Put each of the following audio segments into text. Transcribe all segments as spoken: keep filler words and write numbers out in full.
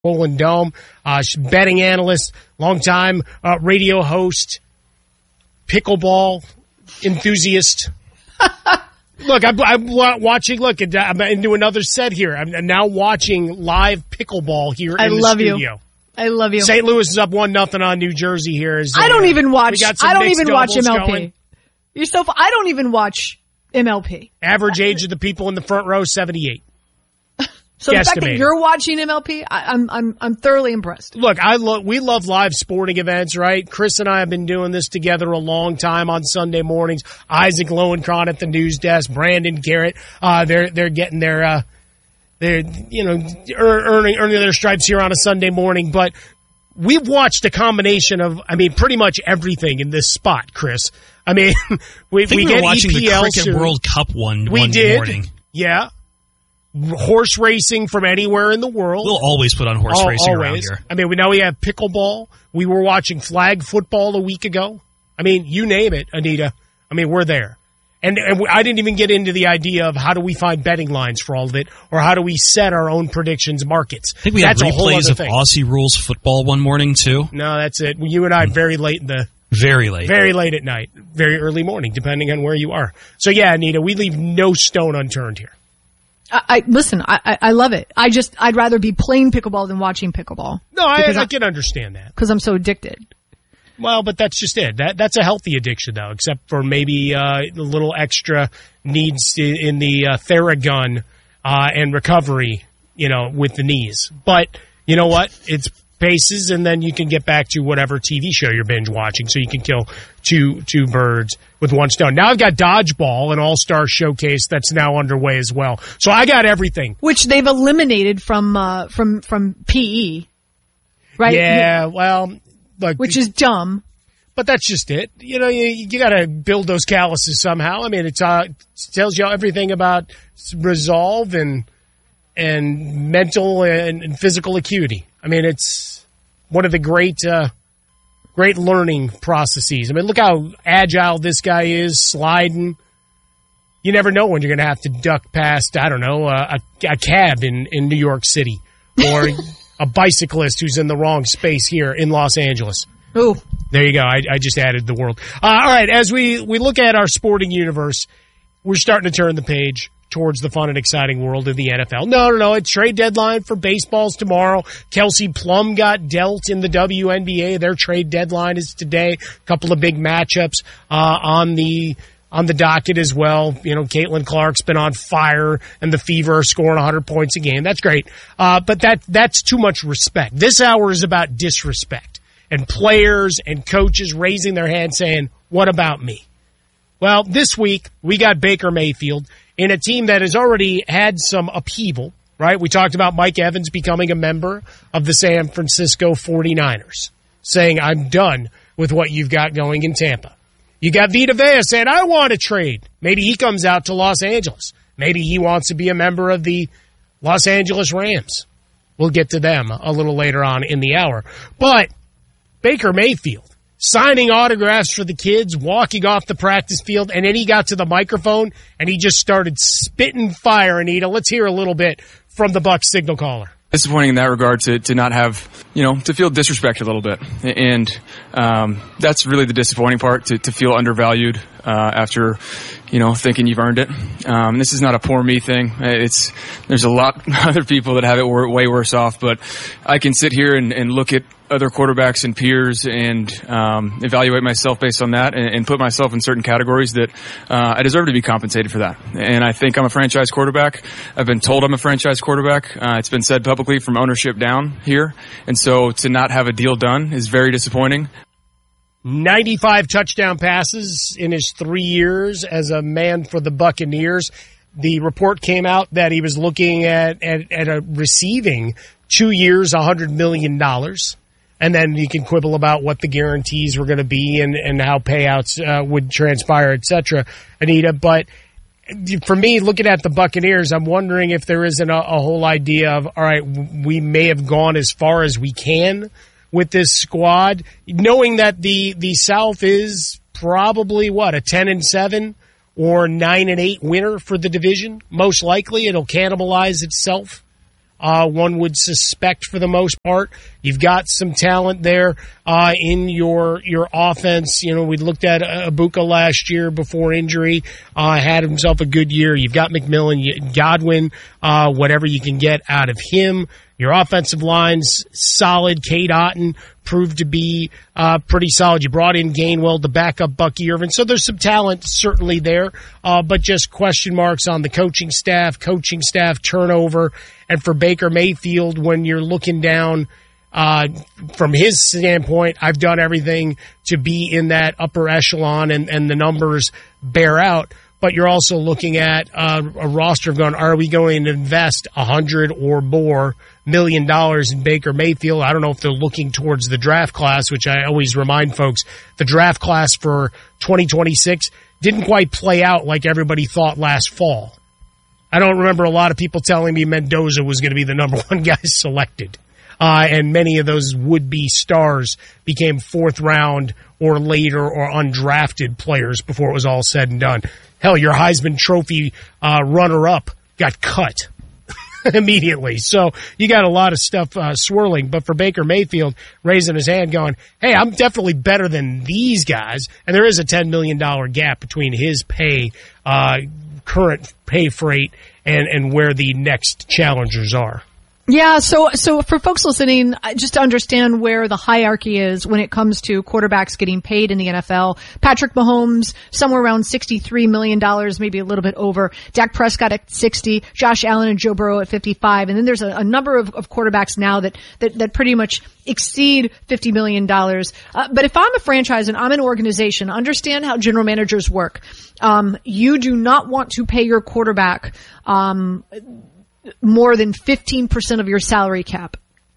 Poland Dome, uh, betting analyst, longtime uh, radio host, pickleball enthusiast. Look, I'm, I'm watching. Look, I'm into another set here. I'm now watching live pickleball here in I the love studio. You. I love you. Saint Louis is up one nothing on New Jersey here. As, uh, I don't even watch. I don't even watch M L P. Going. You're so. I don't even watch M L P. Average age of the people in the front row, seventy-eight. So the fact that you're watching M L P, I, I'm I'm I'm thoroughly impressed. Look, I lo- we love live sporting events, right? Chris and I have been doing this together a long time on Sunday mornings. Isaac Lowenkron at the news desk, Brandon Garrett, uh, they're they're getting their uh, they're you know earning earning their stripes here on a Sunday morning. But we've watched a combination of, I mean, pretty much everything in this spot, Chris. I mean, we I think we, we get were watching E P L the Cricket soon. World Cup one we one did. morning. Yeah. Horse racing from anywhere in the world. We'll always put on horse All, racing always. around here. I mean, we now we have pickleball. We were watching flag football a week ago. I mean, you name it, Anita. I mean, we're there. And, and I didn't even get into the idea of how do we find betting lines for all of it, or how do we set our own predictions markets. I think we that's had a whole replays other of thing. Aussie rules football one morning, too. No, that's it. You and I very late in the... Very late. Very late at night. Very early morning, depending on where you are. So, yeah, Anita, we leave no stone unturned here. I, I listen. I, I I love it. I just I'd rather be playing pickleball than watching pickleball. No, I, I, I can understand that because I'm so addicted. Well, but that's just it. That that's a healthy addiction, though, except for maybe uh, a little extra needs in the uh, Theragun uh, and recovery, you know, with the knees. But you know what? It's paces, and then you can get back to whatever T V show you're binge watching, so you can kill two two birds with one stone. Now I've got Dodgeball, an all-star showcase that's now underway as well. So I got everything. Which they've eliminated from uh, from from P E, right? Yeah, well, look, which is dumb. But that's just it. You know, you, you got to build those calluses somehow. I mean, it's, uh, it tells you everything about resolve and and mental and, and physical acuity. I mean, it's one of the great uh, great learning processes. I mean, look how agile this guy is, sliding. You never know when you're going to have to duck past, I don't know, a, a cab in, in New York City or a bicyclist who's in the wrong space here in Los Angeles. Ooh. There you go. I, I just added the world. Uh, all right, as we, we look at our sporting universe, we're starting to turn the page towards the fun and exciting world of the N F L. No, no, no. It's trade deadline for baseball's tomorrow. Kelsey Plum got dealt in the W N B A. Their trade deadline is today. A couple of big matchups uh, on the on the docket as well. You know, Caitlin Clark's been on fire, and the Fever are scoring one hundred points a game. That's great. Uh, but that that's too much respect. This hour is about disrespect and players and coaches raising their hand saying, what about me? Well, this week we got Baker Mayfield in a team that has already had some upheaval, right? We talked about Mike Evans becoming a member of the San Francisco forty-niners, saying, I'm done with what you've got going in Tampa. You got Vita Vea saying, I want to trade. Maybe he comes out to Los Angeles. Maybe he wants to be a member of the Los Angeles Rams. We'll get to them a little later on in the hour. But Baker Mayfield, signing autographs for the kids, walking off the practice field, and then he got to the microphone and he just started spitting fire, Anita. Let's hear a little bit from the Bucs signal caller. Disappointing in that regard to, to not have, you know, to feel disrespected a little bit. And um, that's really the disappointing part, to, to feel undervalued uh, after, you know, thinking you've earned it. Um, this is not a poor me thing. It's There's a lot of other people that have it way worse off, but I can sit here and, and look at other quarterbacks and peers and um, evaluate myself based on that and, and put myself in certain categories that uh, I deserve to be compensated for that. And I think I'm a franchise quarterback. I've been told I'm a franchise quarterback. Uh, it's been said publicly from ownership down here. And so to not have a deal done is very disappointing. ninety-five touchdown passes in his three years as a man for the Buccaneers. The report came out that he was looking at, at, at a receiving two years, one hundred million dollars. And then you can quibble about what the guarantees were going to be and, and how payouts uh, would transpire, et cetera, Anita. But for me, looking at the Buccaneers, I'm wondering if there isn't a, a whole idea of, all right, we may have gone as far as we can with this squad, knowing that the, the South is probably, what, a ten and seven or nine and eight winner for the division. Most likely it'll cannibalize itself Uh, one would suspect for the most part. You've got some talent there uh, in your your offense. You know, we looked at Ibuka last year before injury. Uh, had himself a good year. You've got McMillan, Godwin, uh, whatever you can get out of him. Your offensive line's solid. Cade Otton proved to be uh, pretty solid. You brought in Gainwell to back up Bucky Irvin. So there's some talent certainly there, uh, but just question marks on the coaching staff, coaching staff turnover. And for Baker Mayfield, when you're looking down uh, from his standpoint, I've done everything to be in that upper echelon, and, and the numbers bear out. But you're also looking at uh, a roster of going, are we going to invest a hundred or more million dollars in Baker Mayfield? I don't know if they're looking towards the draft class, which I always remind folks, the draft class for twenty twenty-six didn't quite play out like everybody thought last fall. I don't remember a lot of people telling me Mendoza was going to be the number one guy selected. Uh, and many of those would-be stars became fourth round or later or undrafted players before it was all said and done. Hell, your Heisman Trophy uh, runner-up got cut immediately. So you got a lot of stuff uh, swirling. But for Baker Mayfield, raising his hand going, hey, I'm definitely better than these guys. And there is a ten million dollars gap between his pay, uh, current pay freight, and, and where the next challengers are. Yeah, so so for folks listening, just to understand where the hierarchy is when it comes to quarterbacks getting paid in the N F L, Patrick Mahomes, somewhere around sixty-three million dollars, maybe a little bit over. Dak Prescott at sixty, Josh Allen and Joe Burrow at fifty-five. And then there's a, a number of, of quarterbacks now that, that, that pretty much exceed fifty million dollars. Uh, but if I'm a franchise and I'm an organization, understand how general managers work. Um, you do not want to pay your quarterback, um, more than fifteen percent of your salary cap.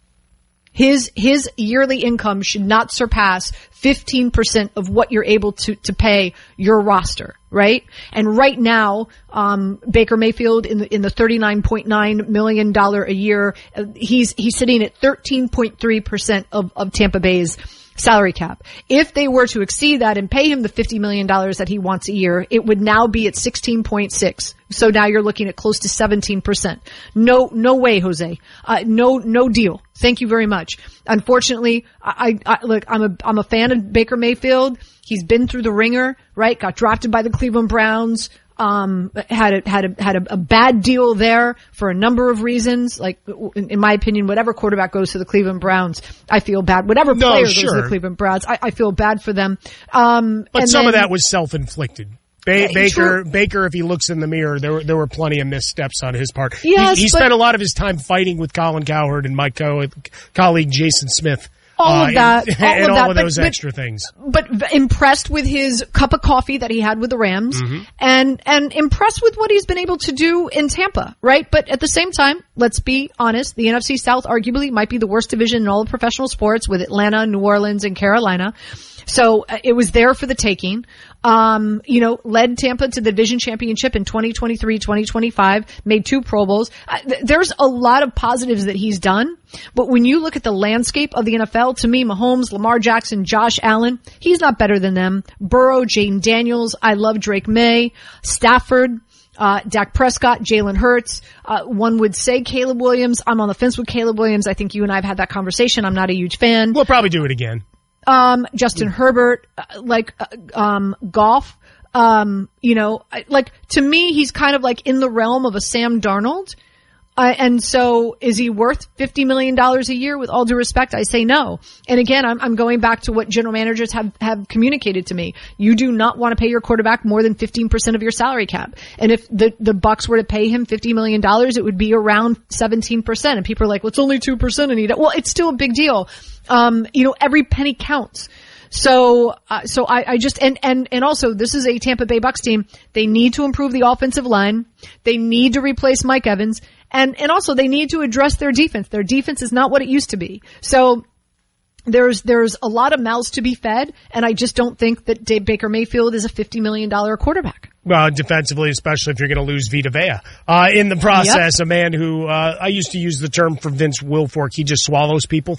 His, his yearly income should not surpass fifteen percent of what you're able to, to pay your roster, right? And right now, um, Baker Mayfield in the, in the thirty-nine point nine million dollars a year, uh, he's, he's sitting at thirteen point three percent of, of Tampa Bay's salary cap. If they were to exceed that and pay him the fifty million dollars that he wants a year, it would now be at sixteen point six. So now you're looking at close to seventeen percent. No, no way, Jose. Uh, no, no deal. Thank you very much. Unfortunately, I, I, look, I'm a, I'm a fan of Baker Mayfield. He's been through the ringer, right? Got drafted by the Cleveland Browns. Um, had a, had a, had a, a bad deal there for a number of reasons. Like, in, in my opinion, whatever quarterback goes to the Cleveland Browns, I feel bad. Whatever no, player sure. goes to the Cleveland Browns, I, I feel bad for them. Um, but and some then, of that was self-inflicted. Ba- Yeah, Baker, true. Baker, if he looks in the mirror, there were, there were plenty of missteps on his part. Yes, he he but- spent a lot of his time fighting with Colin Cowherd and my co- colleague Jason Smith. All uh, of that, and, all and of all that, of but- those but- extra things. but impressed with his cup of coffee that he had with the Rams, Mm-hmm. and and impressed with what he's been able to do in Tampa, right? But at the same time, let's be honest, the N F C South arguably might be the worst division in all of professional sports, with Atlanta, New Orleans, and Carolina. So uh, it was there for the taking. Um, you know, led Tampa to the division championship in twenty twenty-three, twenty twenty-five, made two Pro Bowls. Uh, th- there's a lot of positives that he's done. But when you look at the landscape of the N F L, to me, Mahomes, Lamar Jackson, Josh Allen, he's not better than them. Burrow, Jaden Daniels, I love Drake May, Stafford, Uh, Dak Prescott, Jalen Hurts, uh, one would say Caleb Williams. I'm on the fence with Caleb Williams. I think you and I have had that conversation. I'm not a huge fan. We'll probably do it again. Um, Justin Herbert, uh, like, uh, um, Goff, um, you know, I, like, to me, he's kind of like in the realm of a Sam Darnold. Uh, and so is he worth fifty million dollars a year? With all due respect, I say no. And again, I'm, I'm going back to what general managers have, have communicated to me. You do not want to pay your quarterback more than fifteen percent of your salary cap. And if the, the Bucs were to pay him fifty million dollars, it would be around seventeen percent. And people are like, well, it's only two percent, Anita. Well, it's still a big deal. Um, you know, every penny counts. So, uh, so I, I just, and, and, and also this is a Tampa Bay Bucs team. They need to improve the offensive line. They need to replace Mike Evans. And, and also they need to address their defense. Their defense is not what it used to be. So there's, there's a lot of mouths to be fed. And I just don't think that Dave Baker Mayfield is a fifty million dollars quarterback. Well, defensively, especially if you're going to lose Vita Vea. Uh, in the process, Yep. a man who, uh, I used to use the term for Vince Wilfork, he just swallows people.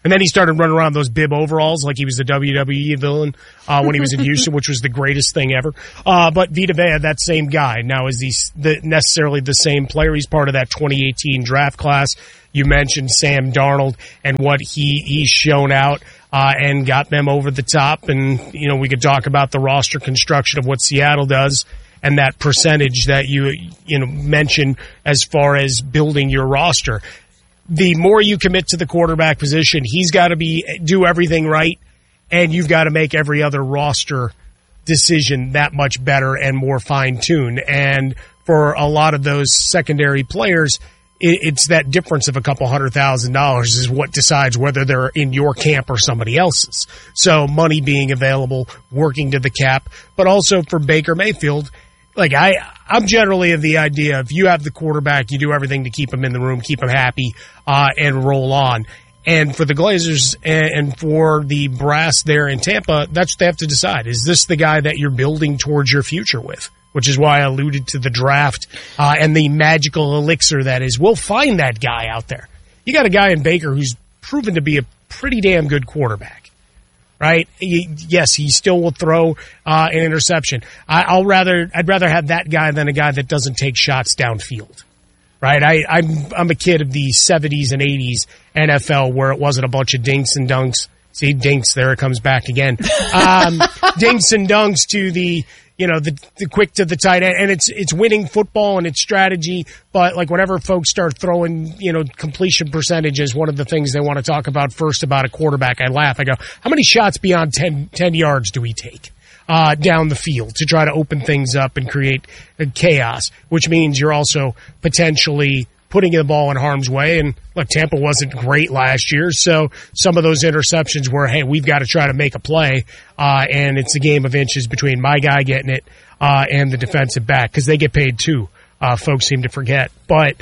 And then he started running around those bib overalls like he was the W W E villain uh, when he was in Houston, which was the greatest thing ever. Uh, but Vita Vea, that same guy. Now, is he the, necessarily the same player? He's part of that twenty eighteen draft class. You mentioned Sam Darnold and what he he's shown out uh, and got them over the top. And, you know, we could talk about the roster construction of what Seattle does and that percentage that you, you know, mentioned as far as building your roster. The more you commit to the quarterback position, he's got to be do everything right, and you've got to make every other roster decision that much better and more fine-tuned. And for a lot of those secondary players, it's that difference of a couple hundred thousand dollars is what decides whether they're in your camp or somebody else's. So money being available, working to the cap, but also for Baker Mayfield, like I, I'm generally of the idea if you have the quarterback, you do everything to keep him in the room, keep him happy, uh, and roll on. And for the Glazers and, and for the brass there in Tampa, that's what they have to decide. Is this the guy that you're building towards your future with? Which is why I alluded to the draft uh, and the magical elixir that is. We'll find that guy out there. You got a guy in Baker who's proven to be a pretty damn good quarterback. Right? He, yes, he still will throw uh, an interception. I, I'll rather, I'd rather have that guy than a guy that doesn't take shots downfield. Right? I, I'm, I'm a kid of the seventies and eighties N F L where it wasn't a bunch of dinks and dunks. See, dinks, there it comes back again. Um, dinks and dunks to the, you know, the, the quick to the tight end, and it's, it's winning football and it's strategy, but like whenever folks start throwing, you know, completion percentages, one of the things they want to talk about first about a quarterback, I laugh. I go, how many shots beyond ten, ten yards do we take, uh, down the field to try to open things up and create chaos, which means you're also potentially putting the ball in harm's way. And look, Tampa wasn't great last year, so some of those interceptions were, hey, we've got to try to make a play, uh, and it's a game of inches between my guy getting it uh, and the defensive back, because they get paid too, uh, folks seem to forget. But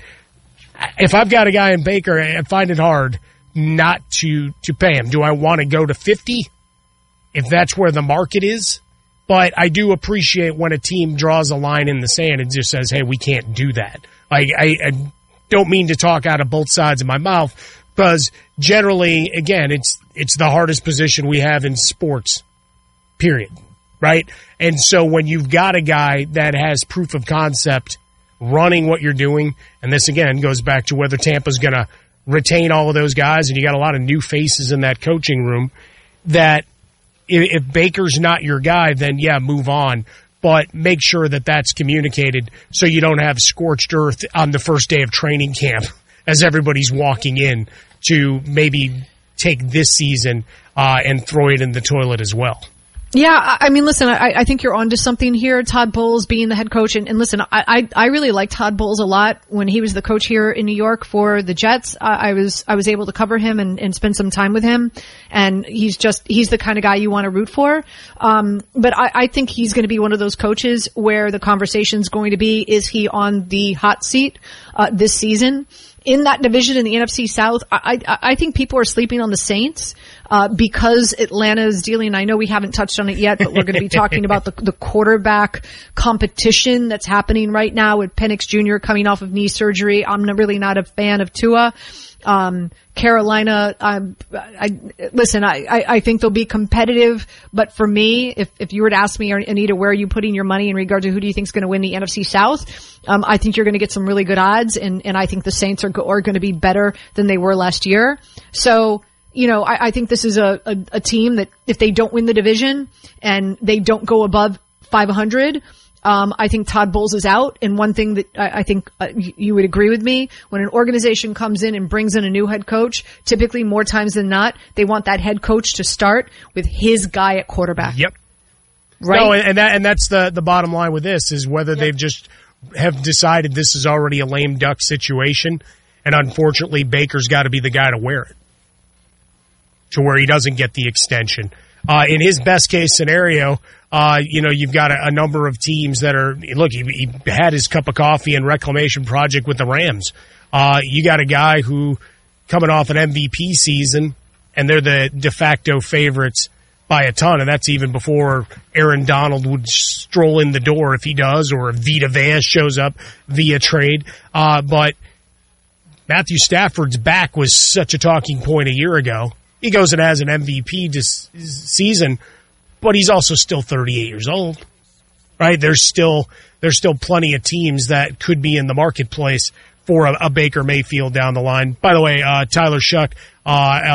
if I've got a guy in Baker, I find it hard not to, to pay him. Do I want to go to fifty if that's where the market is? But I do appreciate when a team draws a line in the sand and just says, hey, we can't do that. Like, I, I don't mean to talk out of both sides of my mouth, because generally, again, it's it's the hardest position we have in sports, period, right? And so when you've got a guy that has proof of concept running what you're doing, and this, again, goes back to whether Tampa's going to retain all of those guys, and you got a lot of new faces in that coaching room, that if, if Baker's not your guy, then, yeah, move on. But make sure that that's communicated so you don't have scorched earth on the first day of training camp as everybody's walking in to maybe take this season uh, and throw it in the toilet as well. Yeah, I mean, listen, I, I think you're onto something here. Todd Bowles being the head coach. And, and listen, I, I, I really liked Todd Bowles a lot when he was the coach here in New York for the Jets. I, I was, I was able to cover him and, and spend some time with him. And he's just, he's the kind of guy you want to root for. Um, but I, I think he's going to be one of those coaches where the conversation's going to be, is he on the hot seat, uh, this season? In that division in the N F C South, I, I, I think people are sleeping on the Saints, uh, because Atlanta is dealing, I know we haven't touched on it yet, but we're going to be talking about the, the quarterback competition that's happening right now with Penix Junior coming off of knee surgery. I'm not, really not a fan of Tua. Um, Carolina, um, I, listen, I, I, I think they'll be competitive, but for me, if, if you were to ask me, Anita, where are you putting your money in regard to who do you think is going to win the N F C South? Um, I think you're going to get some really good odds, and, and I think the Saints are, go, are going to be better than they were last year. So, you know, I, I think this is a, a, a team that if they don't win the division and they don't go above five hundred, Um, I think Todd Bowles is out. And one thing that I, I think uh, you would agree with me, when an organization comes in and brings in a new head coach, typically more times than not, they want that head coach to start with his guy at quarterback. Yep. Right. No, and that, and that's the, the bottom line with this, is whether yep. they've just have decided this is already a lame duck situation. And unfortunately, Baker's got to be the guy to wear it, to where he doesn't get the extension. Uh, in his best case scenario, uh, you know, you've got a, a number of teams that are, look, he, he had his cup of coffee and reclamation project with the Rams. Uh, you got a guy who coming off an M V P season, and they're the de facto favorites by a ton, and that's even before Aaron Donald would stroll in the door if he does, or if Vita Vea shows up via trade. Uh, but Matthew Stafford's back was such a talking point a year ago. he goes and has an M V P dis- season, but he's also still thirty-eight years old, right? There's still there's still plenty of teams that could be in the marketplace for a, a Baker Mayfield down the line. By the way, uh, Tyler Shuck, uh,